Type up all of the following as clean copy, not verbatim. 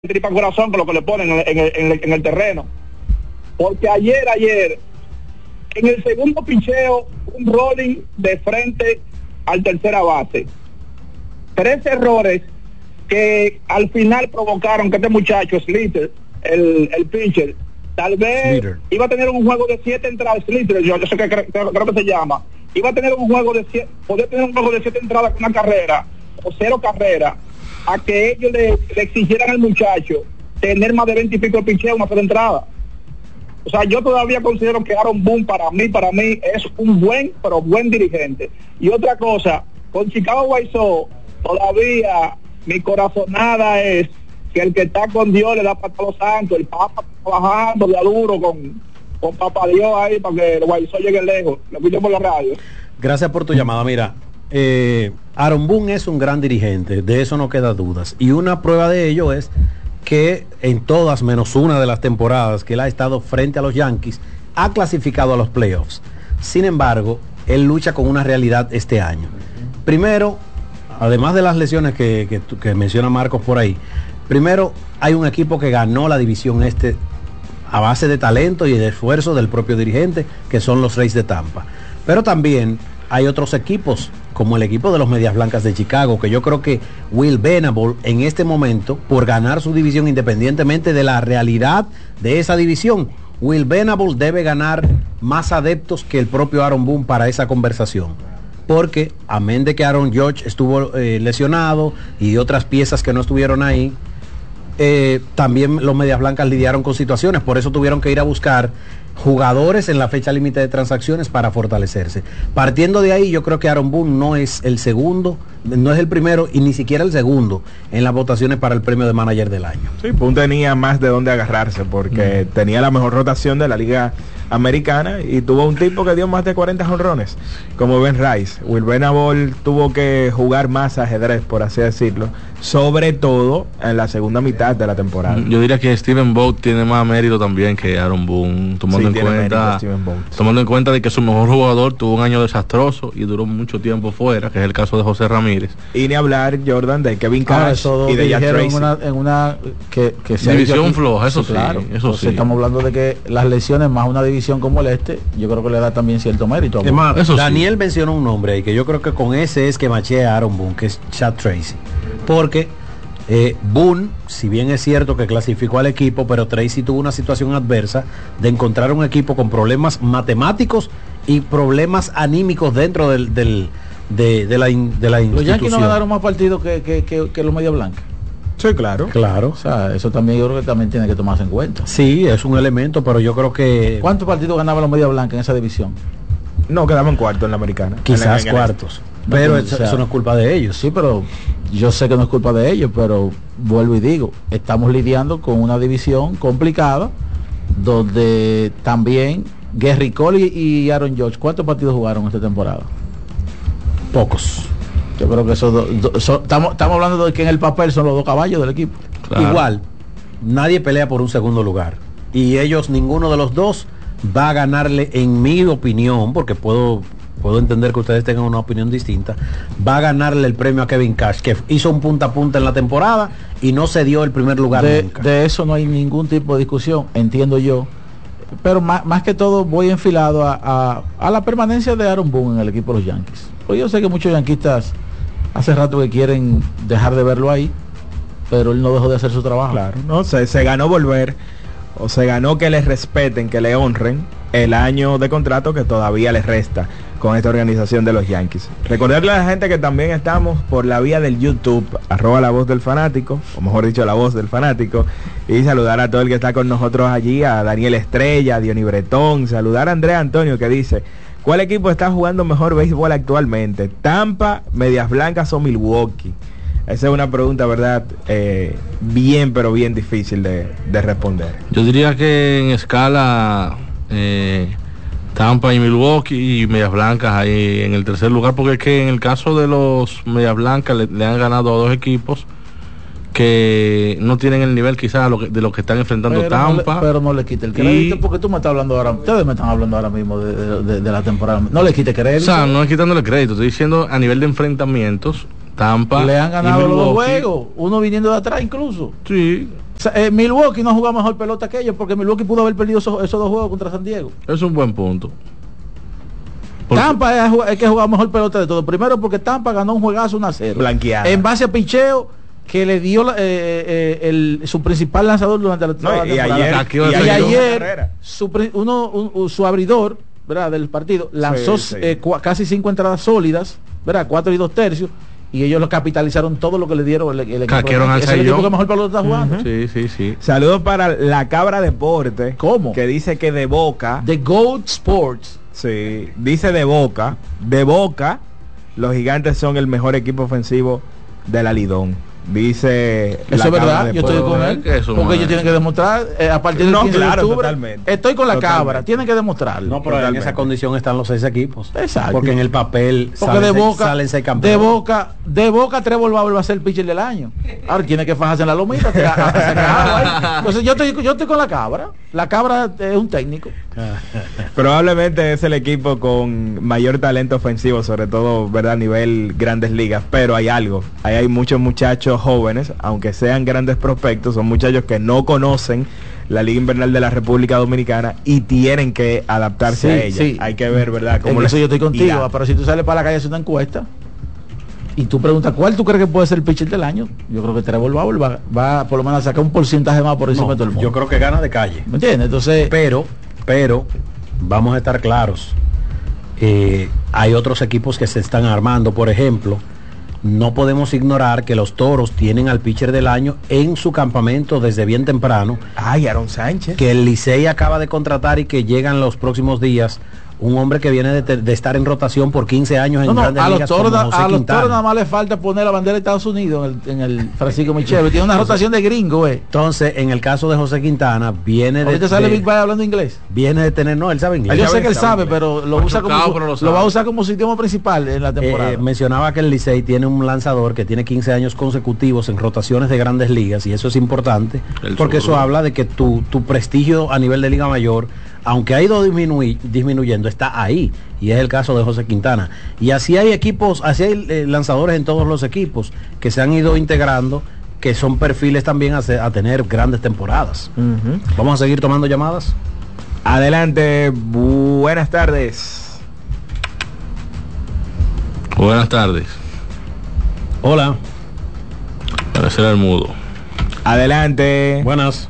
tripa corazón con lo que le ponen en el terreno. Porque ayer, en el segundo picheo, un rolling de frente al tercera base. 3 errores que al final provocaron que este muchacho, Slater, el pitcher, tal vez Slater iba a tener un juego de 7 entradas, Slater, yo sé que creo que se llama, iba a tener un juego de 7, poder tener un juego de 7 entradas con una carrera, o 0 carreras, a que ellos le exigieran al muchacho tener más de 20 y pico picheos, una sola entrada. O sea, yo todavía considero que Aaron Boone para mí es un buen dirigente. Y otra cosa, con Chicago White Sox, todavía mi corazonada es que el que está con Dios le da para todos los santos, el Papa trabajando de duro con Papá Dios ahí para que el White Sox llegue lejos. Lo escucho por la radio. Gracias por tu llamada. Mira, Aaron Boone es un gran dirigente, de eso no queda dudas. Y una prueba de ello es que en todas menos una de las temporadas que él ha estado frente a los Yankees, ha clasificado a los playoffs. Sin embargo, él lucha con una realidad este año. Primero, además de las lesiones que menciona Marcos por ahí, primero hay un equipo que ganó la división este a base de talento y de esfuerzo del propio dirigente, que son los Rays de Tampa. Pero también hay otros equipos, como el equipo de los Medias Blancas de Chicago, que yo creo que Will Venable en este momento, por ganar su división independientemente de la realidad de esa división, Will Venable debe ganar más adeptos que el propio Aaron Boone para esa conversación. Porque, amén de que Aaron Judge estuvo lesionado y otras piezas que no estuvieron ahí, también los Medias Blancas lidiaron con situaciones, por eso tuvieron que ir a buscar jugadores en la fecha límite de transacciones para fortalecerse. Partiendo de ahí, yo creo que Aaron Boone no es el segundo, no es el primero y ni siquiera el segundo en las votaciones para el premio de manager del año. Sí, Boone tenía más de dónde agarrarse porque tenía la mejor rotación de la liga americana y tuvo un tipo que dio más de 40 jonrones, como Ben Rice. Will Venable tuvo que jugar más ajedrez, por así decirlo, sobre todo en la segunda mitad de la temporada. Yo diría que Steven Vogt tiene más mérito también que Aaron Boone, tomando en cuenta de que su mejor jugador tuvo un año desastroso y duró mucho tiempo fuera, que es el caso de José Ramírez. Y ni hablar, Jordan, de Kevin Cash y de Jack Tracy. En una que se división floja, eso sí, claro. Eso sí. Estamos hablando de que las lesiones más una división como el este, yo creo que le da también cierto mérito. Es más, Daniel mencionó un nombre ahí que yo creo que con ese es que machea a Aaron Boone, que es Chad Tracy. Porque Boone, si bien es cierto que clasificó al equipo, pero Tracy tuvo una situación adversa de encontrar un equipo con problemas matemáticos y problemas anímicos dentro de la institución. Los Yankees no ganaron más partidos que los Medias Blancas. Sí, claro. O sea, eso también yo creo que también tiene que tomarse en cuenta. Sí, es un elemento, pero yo creo que... ¿Cuántos partidos ganaban los Medias Blancas en esa división? No, quedaban cuartos en la americana. Quizás cuartos. Pero eso no es culpa de ellos. Sí, pero yo sé que no es culpa de ellos, pero vuelvo y digo, estamos lidiando con una división complicada, donde también Gary Cole y Aaron Judge, ¿cuántos partidos jugaron esta temporada? Pocos. Yo creo que estamos hablando de que en el papel son los 2 caballos del equipo. Claro. Igual, nadie pelea por un segundo lugar. Y ellos, ninguno de los dos, va a ganarle, en mi opinión, porque puedo entender que ustedes tengan una opinión distinta, va a ganarle el premio a Kevin Cash, que hizo un punta a punta en la temporada y no se dio el primer lugar nunca. De eso no hay ningún tipo de discusión, entiendo yo. Pero más que todo voy enfilado a la permanencia de Aaron Boone en el equipo de los Yankees. Pues yo sé que muchos yanquistas hace rato que quieren dejar de verlo ahí, pero él no dejó de hacer su trabajo. Claro, no, se ganó volver, o se ganó que le respeten, que le honren el año de contrato que todavía les resta con esta organización de los Yankees. Recordarle a la gente que también estamos por la vía del YouTube, @La Voz del Fanático, o mejor dicho, La Voz del Fanático, y saludar a todo el que está con nosotros allí, a Daniel Estrella, a Diony Bretón, saludar a Andrea Antonio que dice: ¿cuál equipo está jugando mejor béisbol actualmente? ¿Tampa, Medias Blancas o Milwaukee? Esa es una pregunta, ¿verdad? Bien, pero bien difícil de responder. Yo diría que en escala Tampa y Milwaukee y Medias Blancas ahí en el tercer lugar, porque es que en el caso de los Medias Blancas le han ganado a 2 equipos que no tienen el nivel quizás de lo que están enfrentando pero Tampa. Pero no le quite el crédito, porque tú me estás hablando ahora, ustedes me están hablando ahora mismo de la temporada. No le quite crédito. O sea, no es quitándole crédito, estoy diciendo a nivel de enfrentamientos, Tampa le han ganado y los 2 juegos, uno viniendo de atrás incluso. Sí. Milwaukee no jugó mejor pelota que ellos porque Milwaukee pudo haber perdido esos 2 juegos contra San Diego. Es un buen punto. Tampa es que jugaba mejor pelota de todo. Primero porque Tampa ganó un juegazo 1-0. Blanqueada. En base a picheo que le dio su principal lanzador durante la temporada. Y ayer su abridor, ¿verdad?, del partido lanzó casi 5 entradas sólidas, ¿verdad?, 4 2/3, y ellos lo capitalizaron todo lo que le dieron el equipo. Es el equipo que mejor pelota está jugando. Sí. Saludos para la Cabra Deporte. ¿Cómo? Que dice que de Boca. The Goat Sports. Sí, dice de Boca, los Gigantes son el mejor equipo ofensivo de la Lidón. Dice eso es verdad, yo estoy con él, porque ellos tienen que demostrar a partir del 15 de octubre. Totalmente. Estoy con la Cabra, tienen que demostrarlo. No, pero en esa condición están los 6 equipos. Exacto. Porque en el papel salen 6 campeones. De Boca Trevor Bauer va a ser el pitcher del año. Ahora tiene que fajarse en la lomita. Entonces yo estoy con la Cabra. La Cabra es un técnico. Probablemente es el equipo con mayor talento ofensivo, sobre todo, ¿verdad?, a nivel Grandes Ligas. Pero hay algo, ahí hay muchos muchachos jóvenes, aunque sean grandes prospectos, son muchachos que no conocen la Liga Invernal de la República Dominicana y tienen que adaptarse a ella. Sí. Hay que ver, ¿verdad?, cómo eso yo estoy contigo, pero si tú sales para la calle a hacer una encuesta y tú preguntas cuál tú crees que puede ser el pitcher del año, yo creo que Trevor Bauer va por lo menos a sacar un porcentaje más por encima de todo el mundo. Yo creo que gana de calle. ¿Me entiendes? Entonces, pero vamos a estar claros. Hay otros equipos que se están armando. Por ejemplo, no podemos ignorar que los Toros tienen al pitcher del año en su campamento desde bien temprano. Aaron Sánchez. Que el Licey acaba de contratar y que llega en los próximos días. Un hombre que viene de estar en rotación por 15 años en Grandes Ligas como José Quintana. A los Toros nada más le falta poner la bandera de Estados Unidos en el Francisco Michel. Tiene una rotación de gringo, Entonces, en el caso de José Quintana, viene de... sale Big Bay hablando inglés. Viene de tener... No, él sabe inglés. Yo sé que él sabe, pero lo va a usar como su idioma principal en la temporada. Mencionaba que el Licey tiene un lanzador que tiene 15 años consecutivos en rotaciones de Grandes Ligas, y eso es importante, porque eso habla de que tu prestigio a nivel de Liga Mayor, aunque ha ido disminuyendo, está ahí, y es el caso de José Quintana. Y así hay equipos, así hay lanzadores en todos los equipos que se han ido integrando, que son perfiles también a tener grandes temporadas. Vamos a seguir tomando llamadas. Adelante, buenas tardes. Buenas tardes. Hola. Parece el mudo. Adelante. Buenas.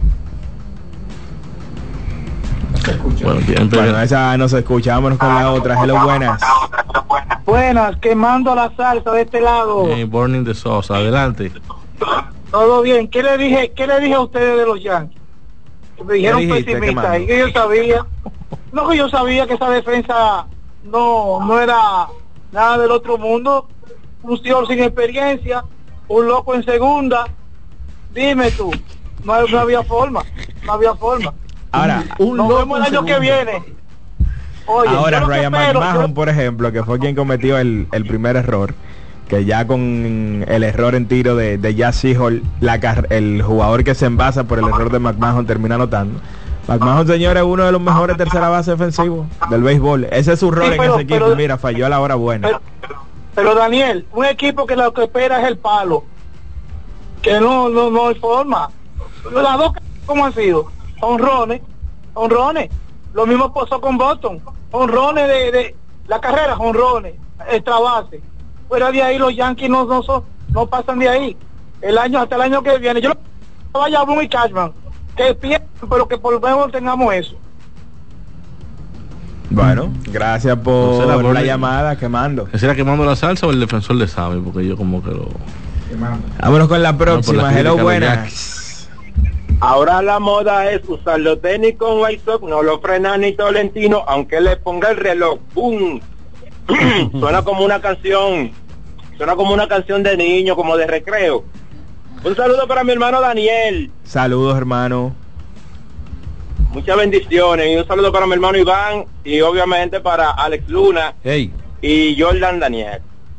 Bueno, esa no se escucha, vámonos con la otra. Hello, buenas. Buenas, quemando la salsa de este lado. Burning the Sauce, adelante. Todo bien. ¿Qué le dije a ustedes de los Yankees? Me dijeron pesimistas, y que yo sabía que esa defensa no era nada del otro mundo. Un tío sin experiencia, un loco en segunda. Dime tú, no había forma. Ahora, nos vemos el año que viene. Oye, ahora Ryan McMahon, por ejemplo, que fue quien cometió el primer error, que ya con el error en tiro de Jazz Seahol, el jugador que se envasa por el error de McMahon termina anotando. McMahon, señor, es uno de los mejores tercera base ofensivos del béisbol. Ese es su rol en ese equipo. Mira, falló a la hora buena. Pero Daniel, un equipo que lo que espera es el palo, que no hay forma. Las dos, ¿cómo han sido? Honrones. Lo mismo pasó con Boston. Honrones de la carrera, honrones, extra base. Fuera de ahí los Yankees no pasan de ahí. Hasta el año que viene. Yo vaya a Boone y Cashman, que pierdan, pero que por lo menos tengamos eso. Bueno, gracias por la llamada, quemando. ¿Será quemando la salsa o el defensor de Sammy? Porque yo como que lo... Vámonos con la próxima. Hello, buenas. Ahora la moda es usar los tenis con White Sox, no lo frena ni Tolentino, aunque le ponga el reloj. ¡Bum! Suena como una canción de niño, como de recreo. Un saludo para mi hermano Daniel. Saludos, hermano. Muchas bendiciones. Y un saludo para mi hermano Iván y obviamente para Alex Luna y Jordan Daniel.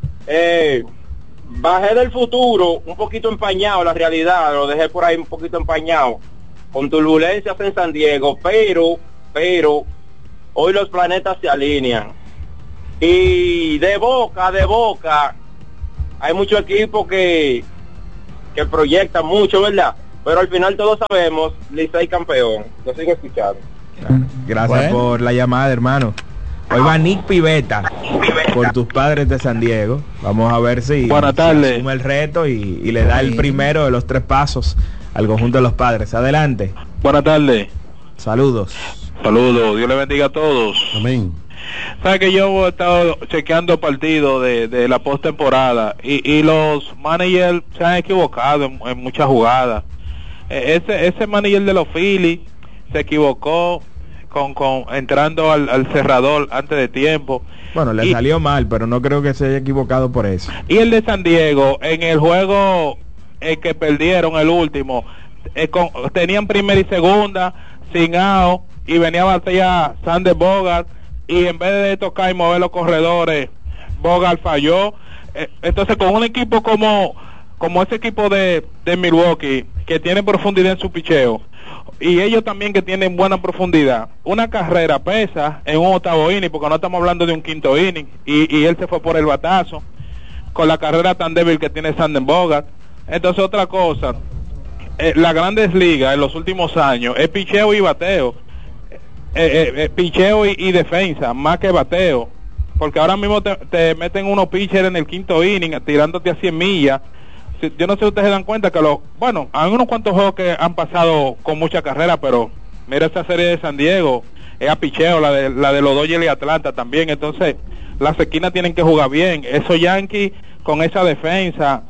Bajé del futuro un poquito empañado, la realidad, lo dejé por ahí un poquito empañado, con turbulencias en San Diego, pero hoy los planetas se alinean. Y de boca, hay muchos equipos que proyectan mucho, ¿verdad? pero al final todos sabemos, Licey campeón. Lo sigo escuchando. Gracias por la llamada, hermano. Hoy va Nick Pivetta por tus Padres de San Diego. Vamos a ver si asume el reto y le da el primero de los 3 pasos al conjunto de los Padres. Adelante. Buenas tardes. Saludos. Saludos, Dios le bendiga a todos. Amén. Sabe que yo he estado chequeando partidos de la postemporada y los managers se han equivocado en muchas jugadas. Ese manager de los Phillies se equivocó con entrando al cerrador antes de tiempo. Bueno, le salió mal, pero no creo que se haya equivocado por eso. Y el de San Diego, en el juego que perdieron, el último, tenían primera y segunda, sin out, y venía a batear Sander Bogart, y en vez de tocar y mover los corredores, Bogart falló. Entonces, con un equipo como ese equipo de Milwaukee, que tiene profundidad en su picheo, y ellos también que tienen buena profundidad, una carrera pesa en un 8º inning, porque no estamos hablando de un 5º inning, y él se fue por el batazo, con la carrera tan débil que tiene Sander Bogart. Entonces, otra cosa, las Grandes Ligas en los últimos años es picheo y bateo, picheo y defensa, más que bateo, porque ahora mismo te meten unos pitchers en el 5º inning tirándote a 100 millas. Yo no sé si ustedes se dan cuenta que hay unos cuantos juegos que han pasado con mucha carrera, pero mira esta serie de San Diego, es a picheo, la de los Dodgers y Atlanta también. Entonces las esquinas tienen que jugar bien. Esos Yankees con esa defensa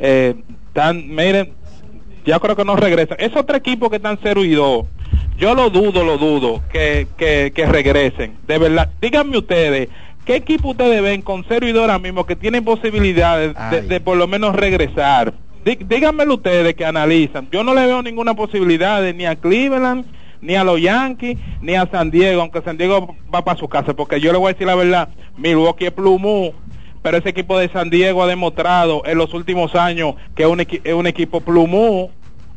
miren, ya creo que no regresan. Esos 3 equipos que están 0-2, yo lo dudo que regresen, de verdad. Díganme ustedes, ¿qué equipo ustedes ven con 0-2 ahora mismo que tienen posibilidades de por lo menos regresar? Díganmelo ustedes que analizan. Yo no le veo ninguna posibilidad ni a Cleveland, ni a los Yankees, ni a San Diego, aunque San Diego va para su casa, porque yo le voy a decir la verdad, Milwaukee es plumú, pero ese equipo de San Diego ha demostrado en los últimos años que es un equipo plumú,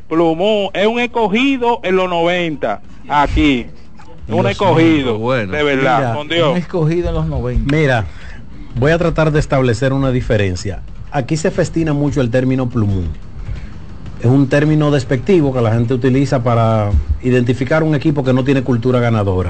es un escogido en los 90, aquí. Un escogido, bueno, de verdad, mira, con Dios. Un escogido en los 90. Mira, voy a tratar de establecer una diferencia. Aquí se festina mucho el término plumú. Es un término despectivo que la gente utiliza para identificar un equipo que no tiene cultura ganadora.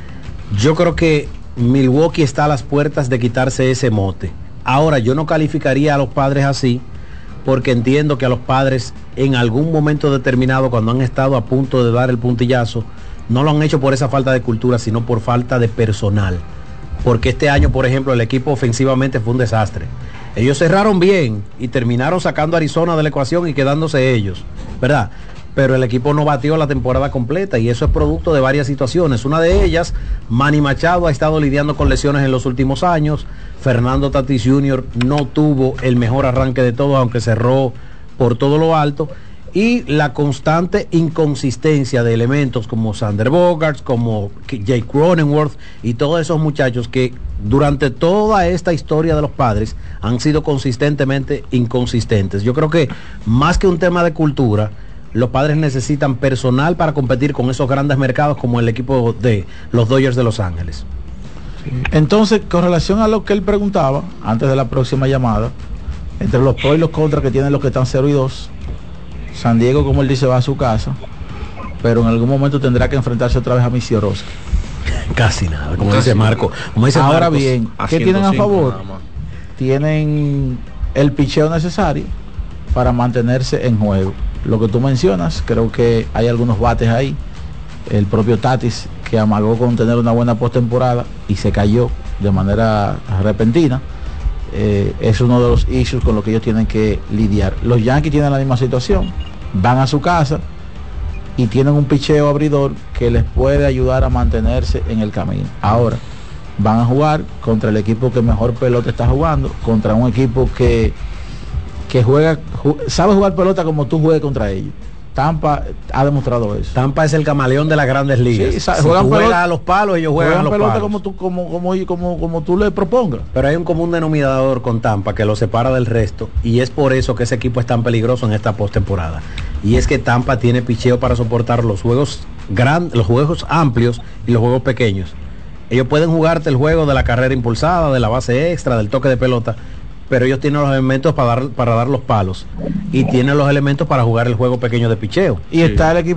Yo creo que Milwaukee está a las puertas de quitarse ese mote. Ahora, yo no calificaría a los Padres así, porque entiendo que a los Padres en algún momento determinado, cuando han estado a punto de dar el puntillazo, no lo han hecho por esa falta de cultura, sino por falta de personal. Porque este año, por ejemplo, el equipo ofensivamente fue un desastre. Ellos cerraron bien y terminaron sacando a Arizona de la ecuación y quedándose ellos, ¿verdad? Pero el equipo no batió la temporada completa y eso es producto de varias situaciones. Una de ellas, Manny Machado ha estado lidiando con lesiones en los últimos años. Fernando Tatis Jr. no tuvo el mejor arranque de todos, aunque cerró por todo lo alto. Y la constante inconsistencia de elementos como Sander Bogaerts, como Jake Cronenworth y todos esos muchachos que durante toda esta historia de los Padres han sido consistentemente inconsistentes. Yo creo que más que un tema de cultura, los Padres necesitan personal para competir con esos grandes mercados como el equipo de los Dodgers de Los Ángeles. Entonces, con relación a lo que él preguntaba antes de la próxima llamada, entre los pros y los contras que tienen los que están 0-2, San Diego, como él dice, va a su casa, pero en algún momento tendrá que enfrentarse otra vez a Missy Orozco. Casi nada, como dice Marco. Ahora bien, ¿qué tienen a favor? Tienen el picheo necesario para mantenerse en juego. Lo que tú mencionas, creo que hay algunos bates ahí. El propio Tatis, que amagó con tener una buena postemporada y se cayó de manera repentina, es uno de los issues con los que ellos tienen que lidiar. Los Yankees tienen la misma situación, van a su casa y tienen un picheo abridor que les puede ayudar a mantenerse en el camino. Ahora van a jugar contra el equipo que mejor pelota está jugando, contra un equipo que sabe jugar pelota como tú juegues contra ellos. Tampa ha demostrado eso. Tampa es el camaleón de las Grandes Ligas. Sí, juegan pelota a los palos, ellos juegan a los pelota palos. como tú le propongas. Pero hay un común denominador con Tampa que lo separa del resto y es por eso que ese equipo es tan peligroso en esta postemporada. Y es que Tampa tiene picheo para soportar los juegos grandes, los juegos amplios y los juegos pequeños. Ellos pueden jugarte el juego de la carrera impulsada, de la base extra, del toque de pelota, pero ellos tienen los elementos para dar los palos y tienen los elementos para jugar el juego pequeño de picheo. Y está el equipo